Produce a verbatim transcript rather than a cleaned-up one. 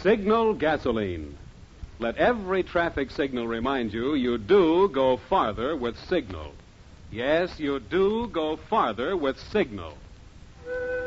Signal gasoline. Let every traffic signal remind you you do go farther with Signal. Yes, you do go farther with Signal.